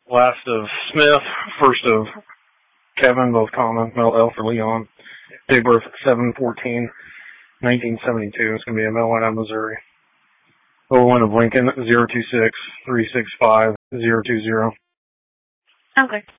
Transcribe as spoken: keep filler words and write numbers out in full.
Last of Smith, first of Kevin, both common, Mel L for Leon. Date of birth seven fourteen nineteen seventy-two. It's going to be a mail-in out of Missouri. oh one of Lincoln, zero two six three six five zero two zero. Okay.